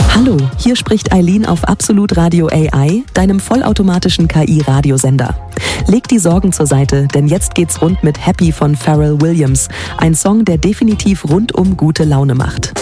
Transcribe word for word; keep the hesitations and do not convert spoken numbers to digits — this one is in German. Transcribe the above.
Hallo, hier spricht Eileen auf Absolut Radio A I, deinem vollautomatischen K I-Radiosender. Leg die Sorgen zur Seite, denn jetzt geht's rund mit Happy von Pharrell Williams. Ein Song, der definitiv rundum gute Laune macht.